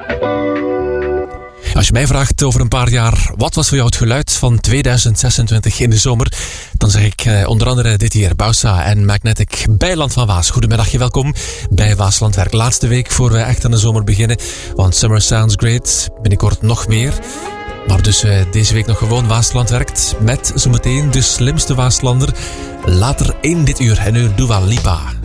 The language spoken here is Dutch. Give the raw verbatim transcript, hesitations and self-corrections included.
Als je mij vraagt over een paar jaar, wat was voor jou het geluid van tweeduizend zesentwintig in de zomer? Dan zeg ik eh, onder andere dit hier, Bausa en Magnetic bij Land van Waas. Goedemiddag, je welkom bij Waaslandwerk. Laatste week voor we echt aan de zomer beginnen, want Summer Sounds Great, binnenkort nog meer. Maar dus uh, deze week nog gewoon Waasland werkt met zometeen de slimste Waaslander. Later in dit uur en nu Dua Lipa.